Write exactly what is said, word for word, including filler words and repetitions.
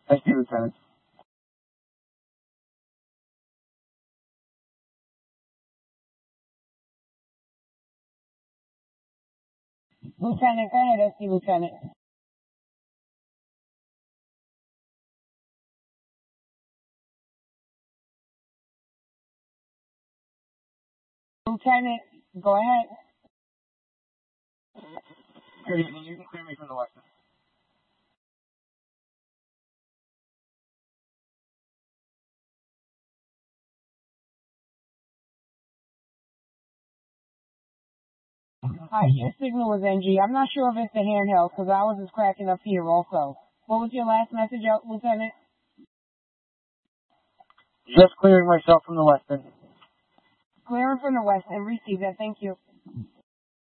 Thank you, Lieutenant. Lieutenant, go ahead, S D Lieutenant. Lieutenant, go ahead. Good evening. You can clear me from the Westin. Hi, your signal is N G. I'm not sure if it's the handheld because ours is cracking up here also. What was your last message out, Lieutenant? Just clearing myself from the Westin. Clearing from the West and receive that. Thank you.